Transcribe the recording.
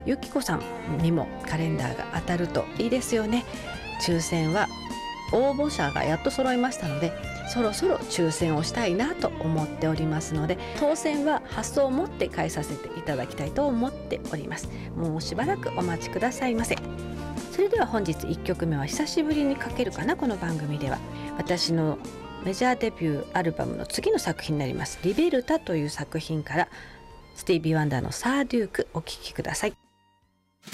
ゆきこさんにもカレンダーが当たるといいですよね。抽選は応募者がやっと揃いましたので、そろそろ抽選をしたいなと思っておりますので、当選は発送をもって返させていただきたいと思っております。もうしばらくお待ちくださいませ。それでは本日1曲目は久しぶりにかけるかな。この番組では私のメジャーデビューアルバムの次の作品になりますリベルタという作品からスティービー・ワンダーのサーデュークお聴きください。